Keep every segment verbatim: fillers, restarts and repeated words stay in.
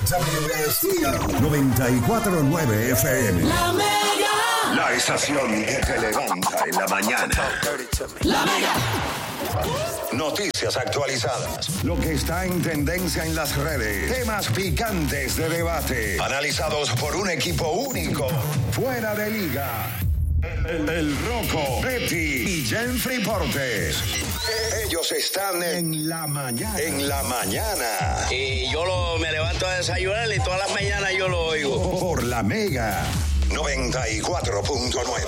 W S T noventa y cuatro punto nueve F M. La Mega. La estación que te levanta en la mañana. La Mega. Noticias actualizadas. Lo que está en tendencia en las redes. Temas picantes de debate. Analizados por un equipo único. Fuera de liga. El, el Rocco, Betty y Jenfrey Portes. Ellos están en la mañana. En la mañana. Y yo lo, me levanto a desayunar y todas las mañanas yo lo oigo. Por la Mega noventa y cuatro punto nueve.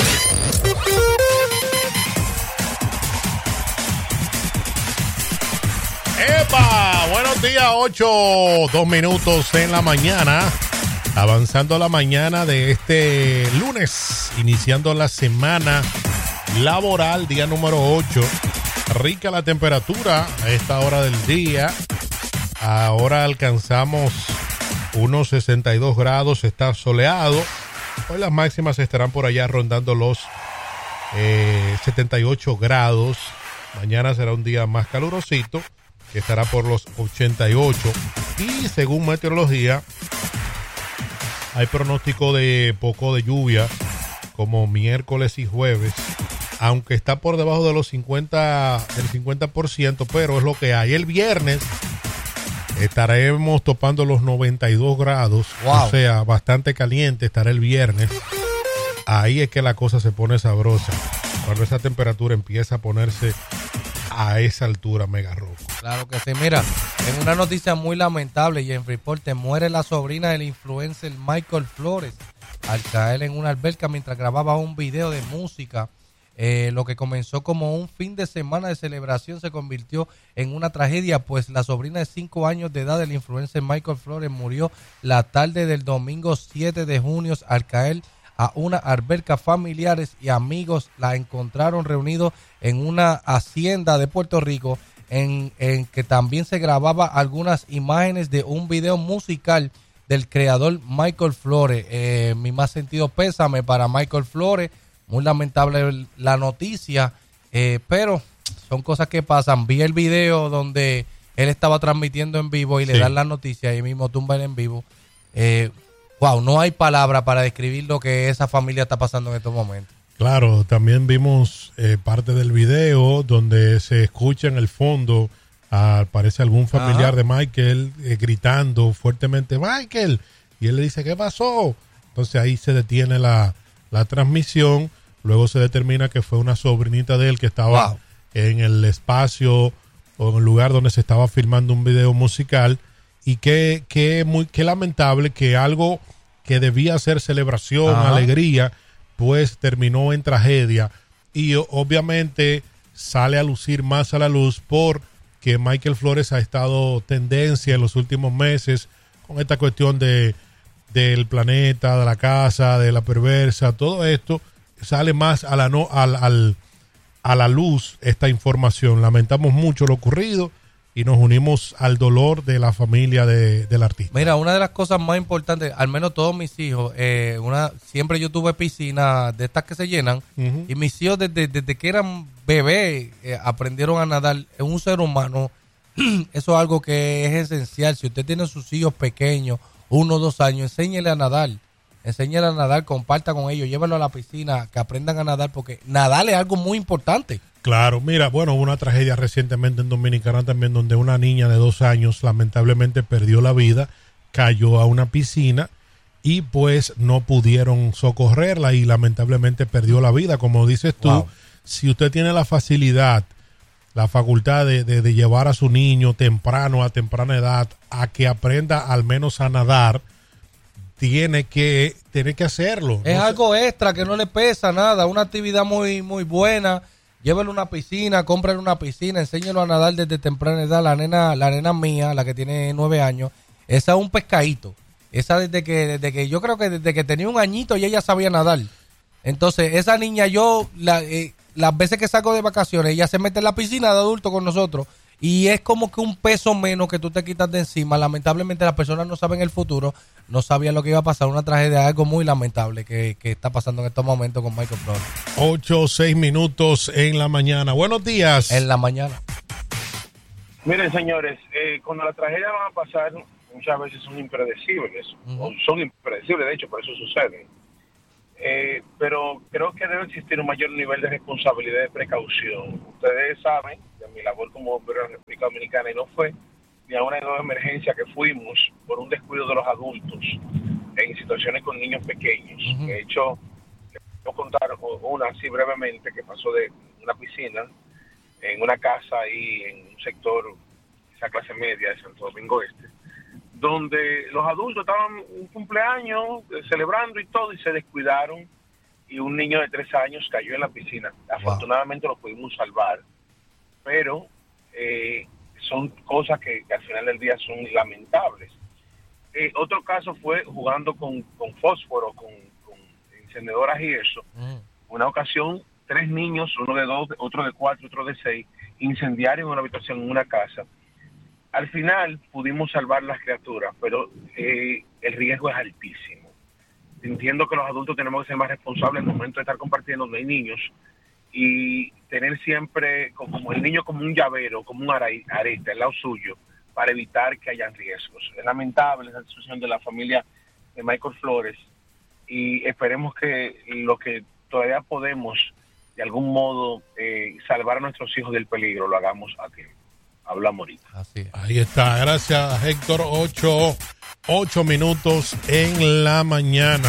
¡Epa! Buenos días, ocho, dos minutos en la mañana. Avanzando la mañana de este lunes, iniciando la semana laboral, día número ocho. Rica la temperatura a esta hora del día. Ahora alcanzamos unos sesenta y dos grados, está soleado. Hoy las máximas estarán por allá rondando los eh, setenta y ocho grados. Mañana será un día más calurosito, que estará por los ochenta y ocho. Y según meteorología, hay pronóstico de poco de lluvia como miércoles y jueves, aunque está por debajo de los cincuenta, del cincuenta por ciento, pero es lo que hay. El viernes estaremos topando los noventa y dos grados, wow. O sea, bastante caliente estará el viernes. Ahí es que la cosa se pone sabrosa, cuando esa temperatura empieza a ponerse a esa altura, Mega Roco. Claro que sí. Mira, en una noticia muy lamentable, Jeffrey Porte, muere la sobrina del influencer Michael Flores al caer en una alberca mientras grababa un video de música. Eh, lo que comenzó como un fin de semana de celebración se convirtió en una tragedia, pues la sobrina de cinco años de edad del influencer Michael Flores murió la tarde del domingo siete de junio al caer a una alberca. Familiares y amigos la encontraron reunidos en una hacienda de Puerto Rico, en, en que también se grababa algunas imágenes de un video musical del creador Michael Flores. Eh, mi más sentido pésame para Michael Flores. Muy lamentable la noticia, eh, pero son cosas que pasan. Vi el video donde él estaba transmitiendo en vivo y le sí. dan las noticias y mismo tumban en vivo. Eh, wow, no hay palabra para describir lo que esa familia está pasando en estos momentos. Claro, también vimos eh, parte del video donde se escucha en el fondo, ah, parece algún familiar Ajá. de Michael eh, gritando fuertemente, Michael, y él le dice, ¿qué pasó? Entonces ahí se detiene la, la transmisión. Luego se determina que fue una sobrinita de él que estaba wow. en el espacio o en el lugar donde se estaba filmando un video musical, y que, que muy que lamentable que algo que debía ser celebración, Ajá. alegría, pues terminó en tragedia, y obviamente sale a lucir más a la luz porque Michael Flores ha estado tendencia en los últimos meses con esta cuestión de del planeta, de la casa, de la perversa, todo esto sale más a la no al, al a la luz esta información. Lamentamos mucho lo ocurrido y nos unimos al dolor de la familia de, del artista. Mira, una de las cosas más importantes, al menos todos mis hijos, eh, una siempre yo tuve piscina de estas que se llenan, uh-huh. y mis hijos desde, desde que eran bebés eh, aprendieron a nadar. En un ser humano, eso es algo que es esencial. Si usted tiene sus hijos pequeños, uno o dos años, enséñele a nadar. Enséñale a nadar, comparta con ellos, llévalo a la piscina, que aprendan a nadar, porque nadar es algo muy importante. Claro, mira, bueno, hubo una tragedia recientemente en Dominicana también, donde una niña de dos años lamentablemente perdió la vida, cayó a una piscina y pues no pudieron socorrerla y lamentablemente perdió la vida. Como dices tú, wow. si usted tiene la facilidad, la facultad de, de, de llevar a su niño temprano, a temprana edad, a que aprenda al menos a nadar, tiene que tiene que hacerlo. Es no algo sé. extra que no le pesa nada, una actividad muy muy buena. Llévelo a una piscina, cómprale una piscina, enséñelo a nadar desde temprana edad. La nena, la nena mía, la que tiene nueve años, esa es un pescadito. Esa desde que desde que yo creo que desde que tenía un añito y ella sabía nadar. Entonces, esa niña yo la, eh, las veces que saco de vacaciones, ella se mete en la piscina de adulto con nosotros. Y es como que un peso menos que tú te quitas de encima. Lamentablemente las personas no saben el futuro, no sabían lo que iba a pasar. Una tragedia, algo muy lamentable que, que está pasando en estos momentos con Michael Flores. Ocho o seis minutos en la mañana. Buenos días. En la mañana. Miren, señores, eh, cuando la tragedia van a pasar, muchas veces son impredecibles, Uh-huh. o son impredecibles, de hecho, por eso suceden. Eh, pero creo que debe existir un mayor nivel de responsabilidad y de precaución. Ustedes saben, de mi labor como bombero en la República Dominicana, y no fue ni a una de dos emergencias que fuimos por un descuido de los adultos en situaciones con niños pequeños. Uh-huh. De hecho, quiero contar una así brevemente que pasó de una piscina en una casa ahí en un sector, esa clase media de Santo Domingo Este, donde los adultos estaban en un cumpleaños eh, celebrando y todo, y se descuidaron y un niño de tres años cayó en la piscina. Afortunadamente lo pudimos salvar, pero eh, son cosas que, que al final del día son lamentables. Eh, otro caso fue jugando con, con fósforo, con, con encendedoras y eso. Uh-huh. Una ocasión, tres niños, uno de dos, otro de cuatro, otro de seis, incendiaron una habitación en una casa. Al final pudimos salvar las criaturas, pero eh, el riesgo es altísimo. Entiendo que los adultos tenemos que ser más responsables en el momento de estar compartiendo donde hay niños y tener siempre como el niño como un llavero, como un arete al lado suyo para evitar que hayan riesgos. Es lamentable esa situación de la familia de Michael Flores y esperemos que lo que todavía podemos de algún modo eh, salvar a nuestros hijos del peligro lo hagamos aquí. Hablamos ahorita. Así es. Ahí está, gracias Héctor. Ocho, ocho minutos en la mañana.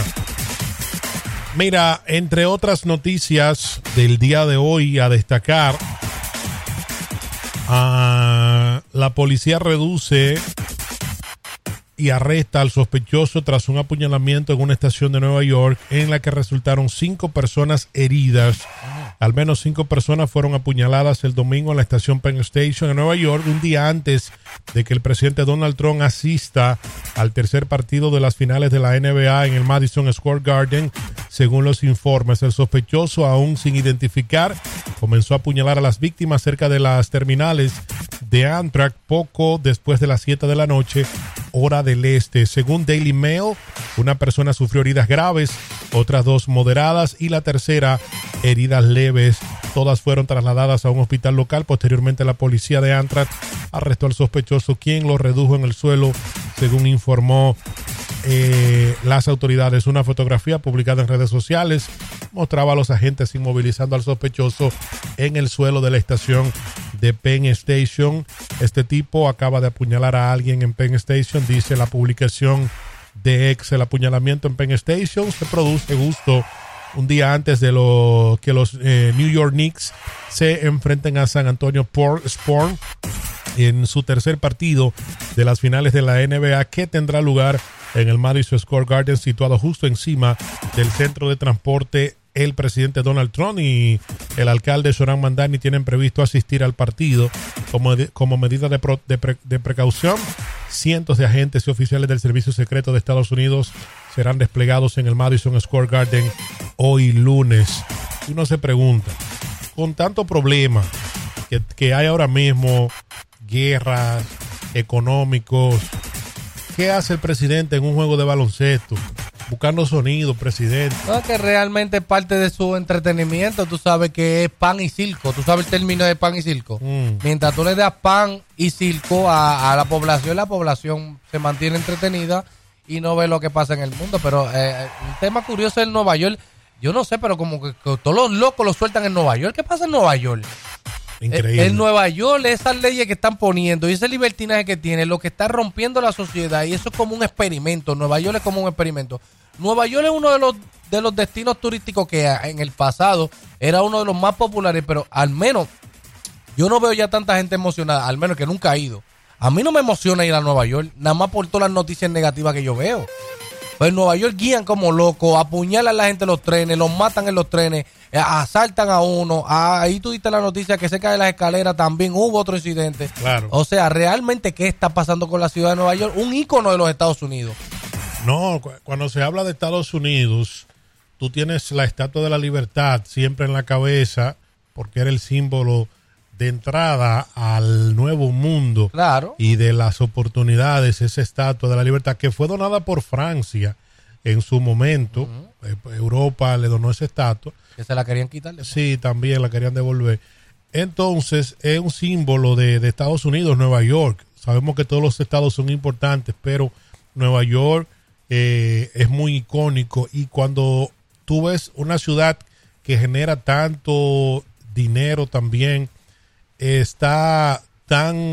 Mira, entre otras noticias del día de hoy a destacar, uh, la policía reduce y arresta al sospechoso tras un apuñalamiento en una estación de Nueva York en la que resultaron cinco personas heridas. Al menos cinco personas fueron apuñaladas el domingo en la estación Penn Station en Nueva York, un día antes de que el presidente Donald Trump asista al tercer partido de las finales de la N B A en el Madison Square Garden. Según los informes, el sospechoso, aún sin identificar, comenzó a apuñalar a las víctimas cerca de las terminales de Amtrak poco después de las siete de la noche, hora del este. Según Daily Mail, una persona sufrió heridas graves, otras dos moderadas y la tercera heridas leves. Todas fueron trasladadas a un hospital local. Posteriormente, la policía de Amtrak arrestó al sospechoso, quien lo redujo en el suelo, según informó eh, las autoridades. Una fotografía publicada en redes sociales mostraba a los agentes inmovilizando al sospechoso en el suelo de la estación de Penn Station. Este tipo acaba de apuñalar a alguien en Penn Station, dice la publicación de X. El apuñalamiento en Penn Station se produce justo un día antes de lo que los eh, New York Knicks se enfrenten a San Antonio Spurs en su tercer partido de las finales de la N B A, que tendrá lugar en el Madison Square Garden, situado justo encima del centro de transporte. El presidente Donald Trump y el alcalde Zoran Mandani tienen previsto asistir al partido como, de, como medida de, pro, de, pre, de precaución. Cientos de agentes y oficiales del Servicio Secreto de Estados Unidos serán desplegados en el Madison Square Garden hoy lunes. Uno se pregunta, con tanto problema que, que hay ahora mismo, guerras, económicos, ¿qué hace el presidente en un juego de baloncesto? Buscando sonido, presidente. No, que realmente parte de su entretenimiento, tú sabes que es pan y circo. Tú sabes el término de pan y circo. Mm. Mientras tú le das pan y circo a, a la población, la población se mantiene entretenida y no ve lo que pasa en el mundo. Pero eh, un tema curioso en Nueva York, yo no sé, pero como que, que todos los locos los sueltan en Nueva York. ¿Qué pasa en Nueva York? Increíble. En Nueva York, esas leyes que están poniendo y ese libertinaje que tiene, lo que está rompiendo la sociedad, y eso es como un experimento. Nueva York es como un experimento. Nueva York es uno de los de los destinos turísticos que en el pasado era uno de los más populares, pero al menos yo no veo ya tanta gente emocionada, al menos que nunca ha ido. A mí no me emociona ir a Nueva York, nada más por todas las noticias negativas que yo veo. Pues en Nueva York guían como locos, apuñalan a la gente en los trenes, los matan en los trenes, asaltan a uno. Ahí tú diste la noticia que cerca de las escaleras también hubo otro incidente. Claro. O sea, realmente, ¿qué está pasando con la ciudad de Nueva York? Un ícono de los Estados Unidos. No, cuando se habla de Estados Unidos, tú tienes la Estatua de la Libertad siempre en la cabeza, porque era el símbolo de entrada al nuevo mundo. Claro. Y de las oportunidades, esa Estatua de la Libertad, que fue donada por Francia en su momento. Uh-huh. Europa le donó esa estatua. Que se la querían quitar. Después. Sí, también la querían devolver. Entonces, es un símbolo de, de Estados Unidos, Nueva York. sabemos que todos los estados son importantes, pero Nueva York eh, es muy icónico, y cuando tú ves una ciudad que genera tanto dinero también, está tan